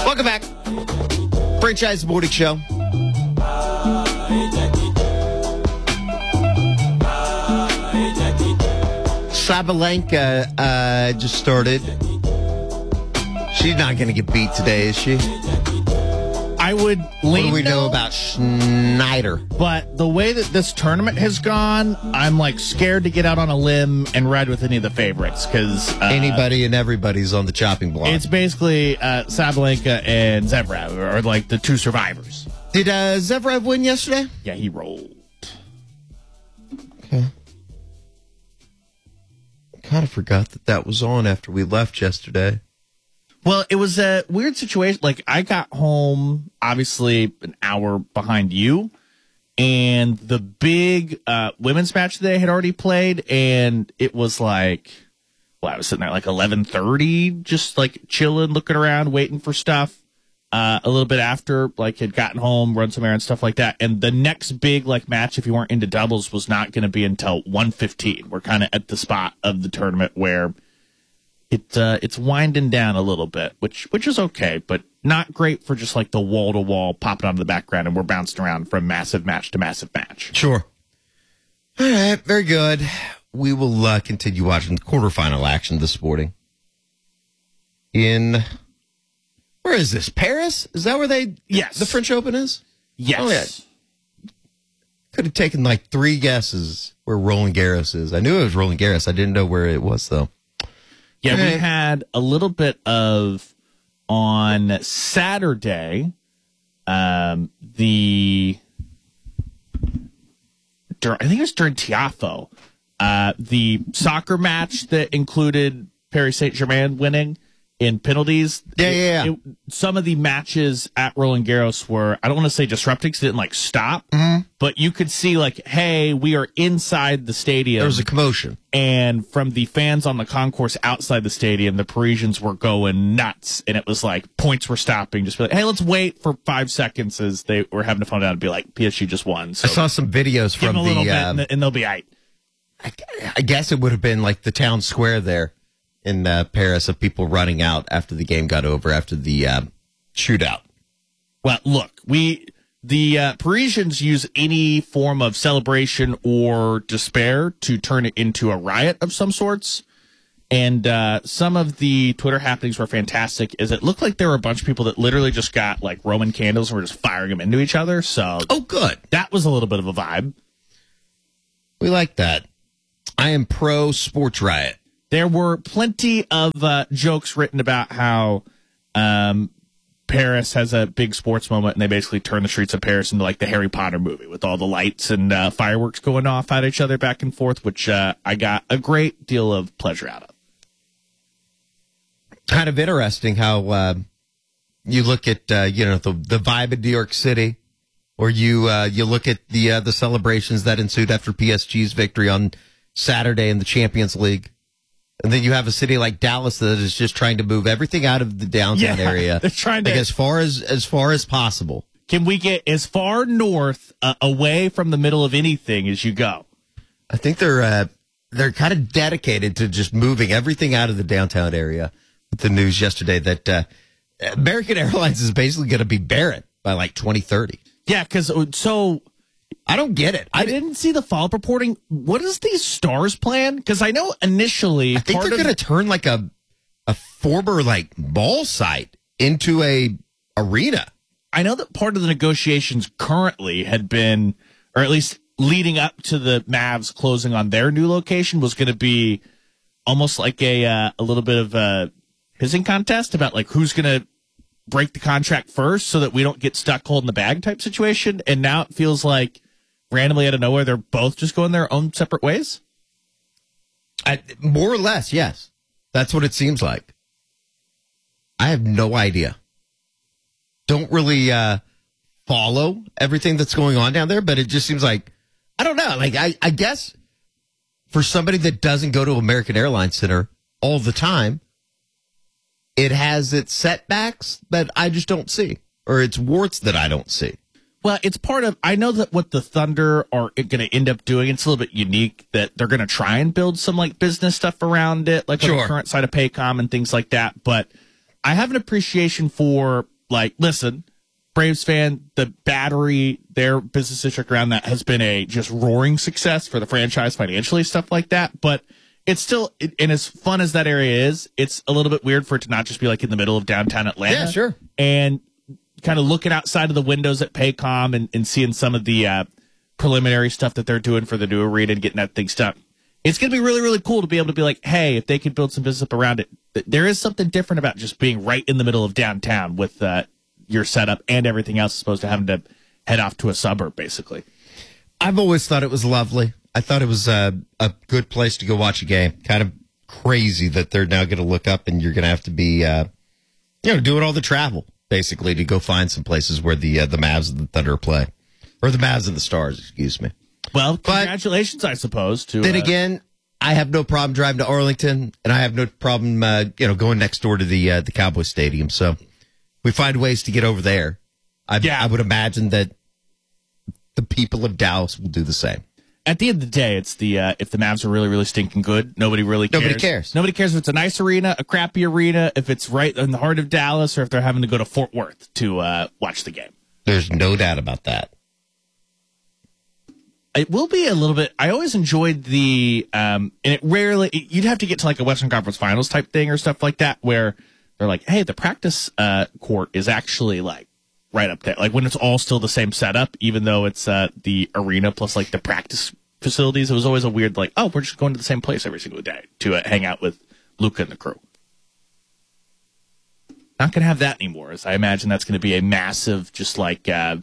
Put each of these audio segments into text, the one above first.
Welcome back. Franchise Morning Show. Sabalenka just started. She's not going to get beat today, is she? I would lean. What do we know about Schneider? But the way that this tournament has gone, I'm like scared to get out on a limb and ride with any of the favorites because anybody and everybody's on the chopping block. It's basically Sabalenka and Zverev are like the two survivors. Did Zverev win yesterday? Yeah, he rolled. Okay. Kind of forgot that was on after we left yesterday. Well, it was a weird situation. Like, I got home, obviously, an hour behind you, and the big women's match today had already played, and it was like, well, I was sitting there like 11:30, just like chilling, looking around, waiting for stuff. A little bit after, like, had gotten home, run some errands, stuff like that. And the next big, like, match, if you weren't into doubles, was not going to be until 1:15. We're kind of at the spot of the tournament where it's winding down a little bit, which is okay, but not great for just like the wall to wall popping out of the background, and we're bouncing around from massive match to massive match. Sure. All right, very good. We will continue watching the quarterfinal action this morning. Where is this? Paris? Is that where Yes. the French Open is? Yes. Oh, yeah. Could have taken like 3 guesses where Roland Garros is. I knew it was Roland Garros. I didn't know where it was though. Yeah, we had a little bit of on Saturday. I think it was during Tiafo, the soccer match that included Paris Saint-Germain winning in penalties. Yeah. Some of the matches at Roland Garros were, I don't want to say disrupting because it didn't like stop, but you could see like, hey, we are inside the stadium. There was a commotion. And from the fans on the concourse outside the stadium, the Parisians were going nuts. And it was like points were stopping. Just be like, hey, let's wait for 5 seconds as they were having to phone out and be like, PSG just won. So I saw some videos give from them a little bit and they'll be all right. I guess it would have been like the town square there in Paris of people running out after the game got over, after the shootout. Well, look, the Parisians use any form of celebration or despair to turn it into a riot of some sorts. And some of the Twitter happenings were fantastic. Is it looked like there were a bunch of people that literally just got like Roman candles and were just firing them into each other. So, oh, good. That was a little bit of a vibe. We like that. I am pro sports riot. There were plenty of jokes written about how Paris has a big sports moment, and they basically turn the streets of Paris into like the Harry Potter movie with all the lights and fireworks going off at each other back and forth, which I got a great deal of pleasure out of. Kind of interesting how you look at the vibe in New York City, or you look at the celebrations that ensued after PSG's victory on Saturday in the Champions League. And then you have a city like Dallas that is just trying to move everything out of the downtown area. They're trying to, like, as far as possible. Can we get as far north away from the middle of anything as you go? I think they're kind of dedicated to just moving everything out of the downtown area. With the news yesterday that American Airlines is basically going to be barren by like 2030. Yeah, because so. I don't get it. I didn't see the follow-up reporting. What is the Stars plan? Because I know initially, I think they're going to turn like a former like mall site into a arena. I know that part of the negotiations currently had been, or at least leading up to the Mavs closing on their new location, was going to be almost like a little bit of a pissing contest about like who's going to break the contract first so that we don't get stuck holding the bag type situation. And now it feels like randomly out of nowhere, they're both just going their own separate ways? More or less, yes. That's what it seems like. I have no idea. Don't really follow everything that's going on down there, but it just seems like, I don't know. Like, I guess for somebody that doesn't go to American Airlines Center all the time, it has its setbacks that I just don't see, or its warts that I don't see. Well, it's part of, I know that what the Thunder are going to end up doing, it's a little bit unique that they're going to try and build some like business stuff around it, like on the current side of Paycom and things like that. But I have an appreciation for like, listen, Braves fan, the Battery, their business district around that has been a just roaring success for the franchise financially, stuff like that. But it's still, and as fun as that area is, it's a little bit weird for it to not just be like in the middle of downtown Atlanta. Yeah, sure. And kind of looking outside of the windows at Paycom and seeing some of the preliminary stuff that they're doing for the new arena and getting that thing stuck. It's going to be really, really cool to be able to be like, hey, if they could build some business up around it. There is something different about just being right in the middle of downtown with your setup and everything else, as opposed to having to head off to a suburb, basically. I've always thought it was lovely. I thought it was a good place to go watch a game. Kind of crazy that they're now going to look up and you're going to have to be, doing all the travel, basically, to go find some places where the Mavs and the Thunder play. Or the Mavs and the Stars, excuse me. Well, congratulations, I suppose. Then again, I have no problem driving to Arlington, and I have no problem, going next door to the Cowboy Stadium. So we find ways to get over there. I would imagine that the people of Dallas will do the same. At the end of the day, it's the if the Mavs are really, really stinking good, nobody really cares. Nobody cares. Nobody cares if it's a nice arena, a crappy arena, if it's right in the heart of Dallas, or if they're having to go to Fort Worth to watch the game. There's no doubt about that. It will be a little bit. I always enjoyed and it rarely, you'd have to get to like a Western Conference Finals type thing or stuff like that, where they're like, hey, the practice court is actually like right up there. Like when it's all still the same setup, even though it's the arena plus like the practice facilities. It was always a weird, like, oh, we're just going to the same place every single day to hang out with Luka and the crew. Not going to have that anymore, as I imagine that's going to be a massive, just like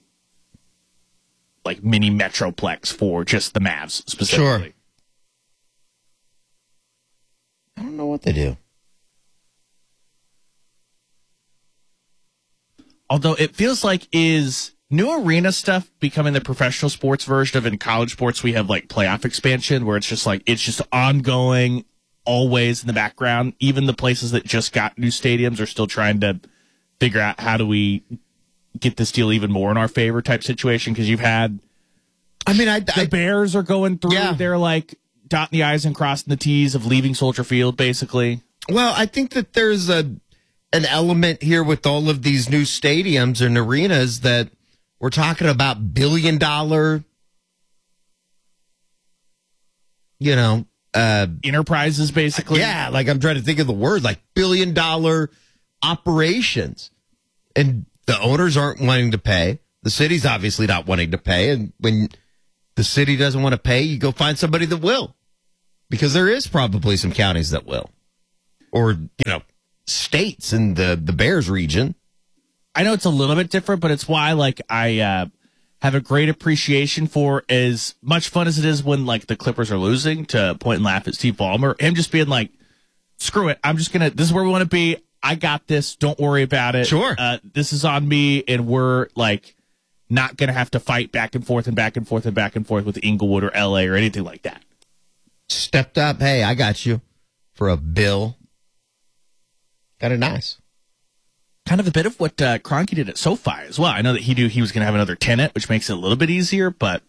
mini metroplex for just the Mavs specifically. Sure. I don't know what they do. Although it feels like, is new arena stuff becoming the professional sports version of, in college sports we have like playoff expansion, where it's just ongoing, always in the background. Even the places that just got new stadiums are still trying to figure out how do we get this deal even more in our favor type situation, because you've had, the Bears are going through, they're like dotting the I's and crossing the T's of leaving Soldier Field, basically. Well, I think that there's an element here with all of these new stadiums and arenas that we're talking about billion-dollar, enterprises, basically. Yeah, like I'm trying to think of the word, like billion-dollar operations. And the owners aren't wanting to pay. The city's obviously not wanting to pay. And when the city doesn't want to pay, you go find somebody that will. Because there is probably some counties that will. Or, states in the Bears region. I know it's a little bit different, but it's why, like, I have a great appreciation for, as much fun as it is when, like, the Clippers are losing, to point and laugh at Steve Ballmer. Him just being like, screw it. This is where we want to be. I got this. Don't worry about it. Sure. This is on me, and we're, like, not going to have to fight back and forth and back and forth and back and forth with Inglewood or LA or anything like that. Stepped up. Hey, I got you for a bill. Kind of nice. Kind of a bit of what Kroenke did at SoFi as well. I know that he knew he was going to have another tenant, which makes it a little bit easier, but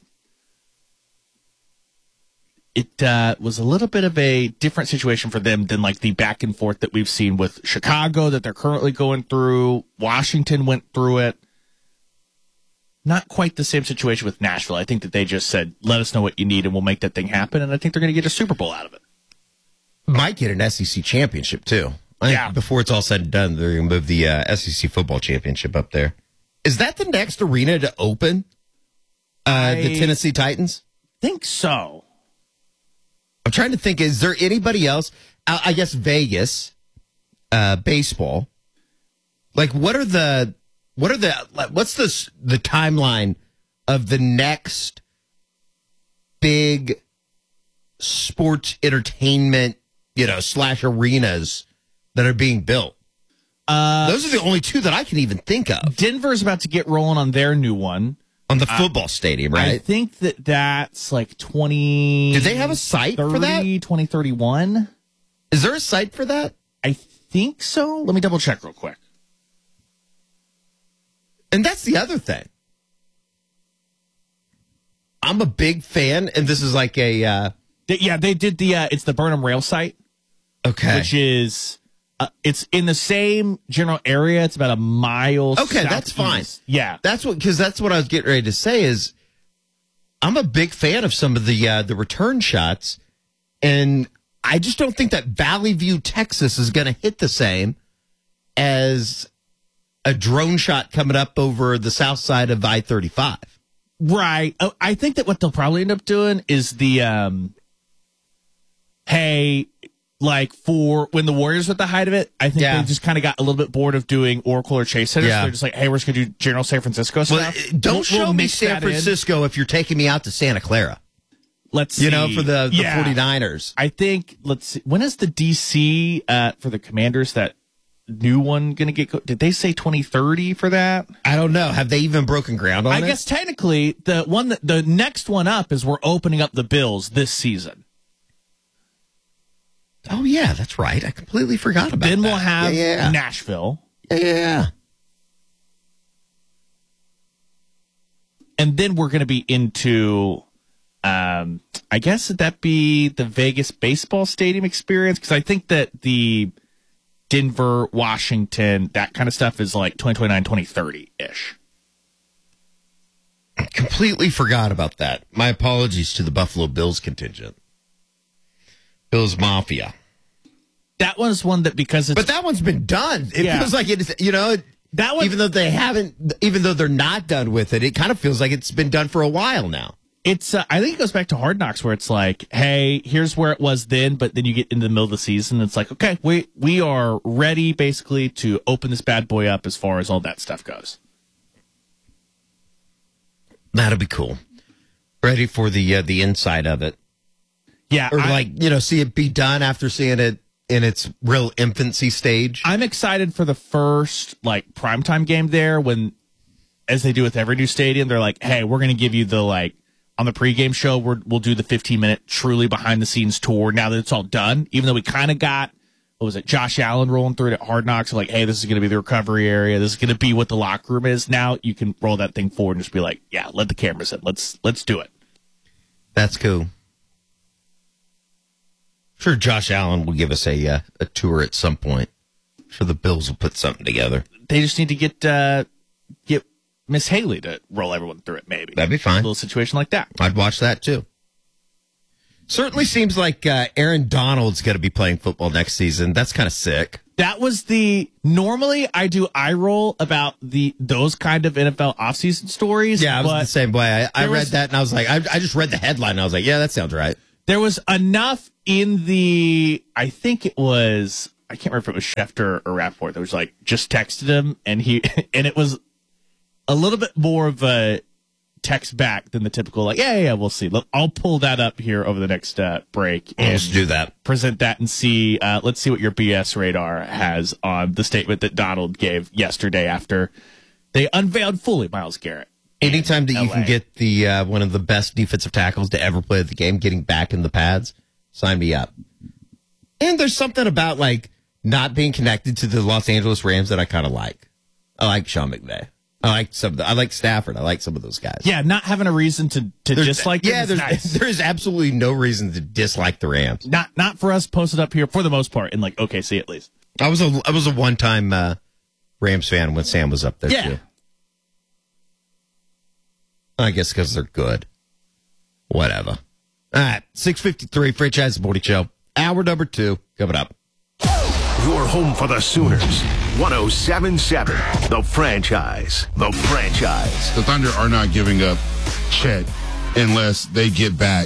it was a little bit of a different situation for them than like the back and forth that we've seen with Chicago that they're currently going through. Washington went through it. Not quite the same situation with Nashville. I think that they just said, let us know what you need and we'll make that thing happen. And I think they're going to get a Super Bowl out of it. Might get an SEC championship, too. I think before it's all said and done, they're going to move the SEC football championship up there. Is that the next arena to open? The Tennessee Titans? Think so. I'm trying to think, is there anybody else? I guess Vegas, baseball. Like, what's the timeline of the next big sports entertainment, / arenas that are being built? Those are the only two that I can even think of. Denver's about to get rolling on their new one. On the football stadium, right? I think that's like 20... Do they have a site for that? 2031? Is there a site for that? I think so. Let me double check real quick. And that's the other thing. I'm a big fan, and this is like a... they did it's the Burnham Rail site. Okay. Which is It's in the same general area. It's about a mile. Okay, that's fine. Yeah, that's what I was getting ready to say. Is I'm a big fan of some of the return shots, and I just don't think that Valley View, Texas, is going to hit the same as a drone shot coming up over the south side of I-35. Right. I think that what they'll probably end up doing is the hey. Like for when the Warriors were at the height of it, I think they just kind of got a little bit bored of doing Oracle or Chase Center. So they're just like, hey, we're just going to do general San Francisco stuff. Well, don't show me San Francisco if you're taking me out to Santa Clara. Let's see. For the 49ers. I think, let's see. When is the DC for the Commanders, that new one going to get? Did they say 2030 for that? I don't know. Have they even broken ground on it? I guess technically the next one up is we're opening up the Bills this season. Oh, yeah, that's right. I completely forgot about that. Then we'll have Nashville. Yeah. And then we're going to be into, I guess, would that be the Vegas baseball stadium experience? Because I think that the Denver, Washington, that kind of stuff is like 2029, 2030-ish. I completely forgot about that. My apologies to the Buffalo Bills contingent. Bills Mafia. That one's one that but that one's been done. It feels like it is, that one, even though they're not done with it, it kind of feels like it's been done for a while now. It's, I think it goes back to Hard Knocks where it's like, hey, here's where it was then, but then you get into the middle of the season. It's like, okay, we are ready basically to open this bad boy up as far as all that stuff goes. That'll be cool. Ready for the inside of it. Yeah. Or see it be done after seeing it in its real infancy stage. I'm excited for the first primetime game there when, as they do with every new stadium, they're like, hey, we're going to give you the on the pregame show, we'll do the 15-minute truly behind the scenes tour now that it's all done, even though we kind of got, Josh Allen rolling through it at Hard Knocks. Like, hey, this is going to be the recovery area. This is going to be what the locker room is. Now you can roll that thing forward and just be like, yeah, let the cameras in. Let's do it. That's cool. Sure, Josh Allen will give us a tour at some point. Sure, the Bills will put something together. They just need to get Miss Haley to roll everyone through it, maybe. That'd be fine. A little situation like that. I'd watch that, too. Certainly seems like Aaron Donald's going to be playing football next season. That's kind of sick. That was normally I do eye roll about those kind of NFL offseason stories. Yeah, I was the same way. I read that and I was like, I just read the headline and I was like, yeah, that sounds right. There was enough in I think it was, I can't remember if it was Schefter or Rappaport that was just texted him and it was a little bit more of a text back than the typical yeah, we'll see. Look, I'll pull that up here over the next break and let's do that. Present that and see. Let's see what your BS radar has on the statement that Donald gave yesterday after they unveiled fully Myles Garrett. Anytime that you can get the one of the best defensive tackles to ever play the game getting back in the pads, sign me up. And there's something about not being connected to the Los Angeles Rams that I kind of like. I like Sean McVay. I like Stafford. I like some of those guys. Yeah, not having a reason to dislike them. Yeah, there is absolutely no reason to dislike the Rams. Not for us posted up here for the most part in OKC at least. I was a one-time Rams fan when Sam was up there too. I guess because they're good. Whatever. All right, 6:53 Franchise Morning Show. Hour number 2 coming up. Your home for the Sooners. 107.7. The Franchise. The Franchise. The Thunder are not giving up Chet unless they get back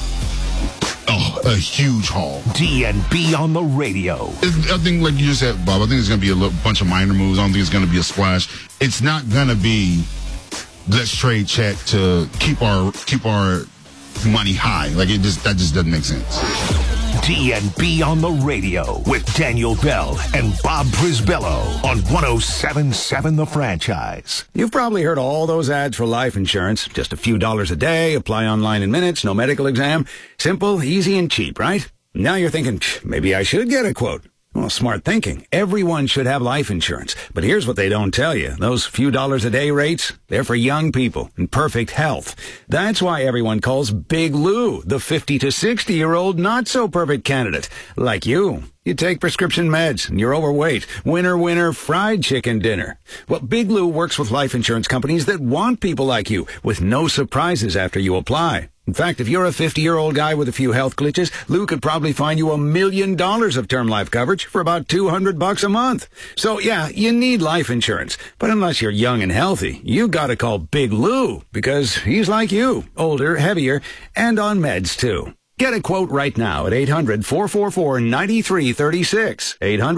a huge haul. DNB on the radio. I think, like you just said, Bob, I think it's going to be a bunch of minor moves. I don't think it's going to be a splash. It's not going to be let's trade Chet to keep our money high. That just doesn't make sense. DNB on the radio with Daniel Bell and Bob Brisbello on 107.7 The Franchise. You've probably heard all those ads for life insurance. Just a few dollars a day, apply online in minutes, no medical exam. Simple, easy, and cheap, right? Now you're thinking, maybe I should get a quote. Well, smart thinking. Everyone should have life insurance. But here's what they don't tell you. Those few dollars a day rates, they're for young people in perfect health. That's why everyone calls Big Lou the 50 to 60-year-old not-so-perfect candidate. Like you. You take prescription meds and you're overweight. Winner, winner, fried chicken dinner. Well, Big Lou works with life insurance companies that want people like you with no surprises after you apply. In fact, if you're a 50-year-old guy with a few health glitches, Lou could probably find you $1 million of term life coverage for about $200 a month. So yeah, you need life insurance. But unless you're young and healthy, you gotta call Big Lou because he's like you, older, heavier, and on meds too. Get a quote right now at 800-444-9336.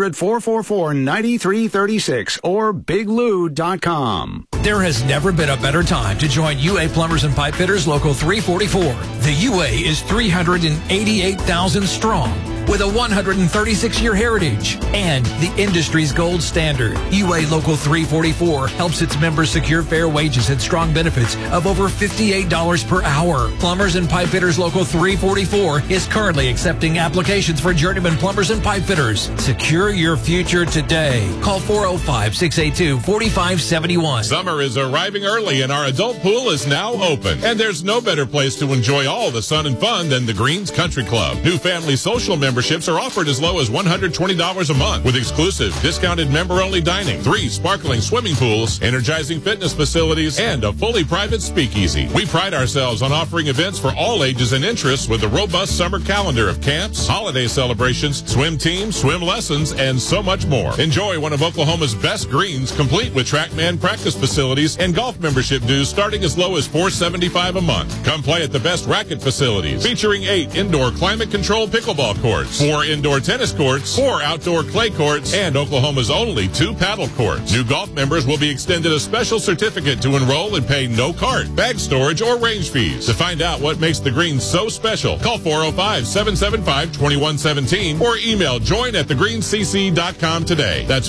800-444-9336 or biglou.com. There has never been a better time to join UA Plumbers and Pipe Fitters Local 344. The UA is 388,000 strong with a 136-year heritage and the industry's gold standard. UA Local 344 helps its members secure fair wages and strong benefits of over $58 per hour. Plumbers and Pipe Fitters Local 344 is currently accepting applications for journeyman plumbers and pipe fitters. Secure your future today. Call 405-682-4571. Summer is arriving early and our adult pool is now open. And there's no better place to enjoy all the sun and fun than the Greens Country Club. New family social memberships are offered as low as $120 a month with exclusive discounted member-only dining, 3 sparkling swimming pools, energizing fitness facilities, and a fully private speakeasy. We pride ourselves on offering events for all ages and interests with a robust summer calendar of camps, holiday celebrations, swim teams, swim lessons, and so much more. Enjoy one of Oklahoma's best greens, complete with TrackMan practice facilities and golf membership dues starting as low as $475 a month. Come play at the best racket facilities, featuring 8 indoor climate-controlled pickleball courts, 4 indoor tennis courts, 4 outdoor clay courts, and Oklahoma's only 2 paddle courts. New golf members will be extended a special certificate to enroll and pay no cart, bag storage, or range fees. To find out what makes the greens so special, call 405-775-2117 or email join@thegreenscc.com today. That's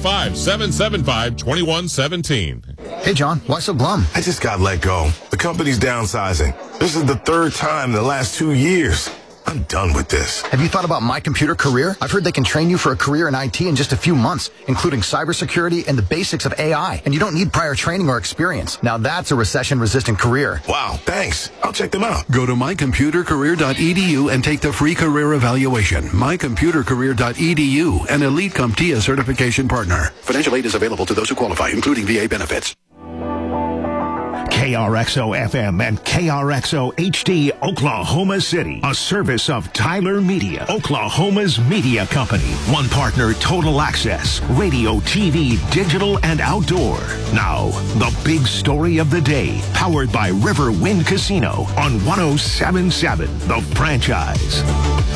405-775-2117. Hey, John, why so glum? I just got let go. The company's downsizing. This is the 3rd time in the last 2 years. I'm done with this. Have you thought about My Computer Career? I've heard they can train you for a career in IT in just a few months, including cybersecurity and the basics of AI. And you don't need prior training or experience. Now that's a recession-resistant career. Wow, thanks. I'll check them out. Go to mycomputercareer.edu and take the free career evaluation. Mycomputercareer.edu, an Elite CompTIA certification partner. Financial aid is available to those who qualify, including VA benefits. KRXO FM and KRXO HD Oklahoma City, a service of Tyler Media, Oklahoma's media company. One partner, Total Access, radio, TV, digital, and outdoor. Now, the big story of the day, powered by River Wind Casino on 107.7 The Franchise.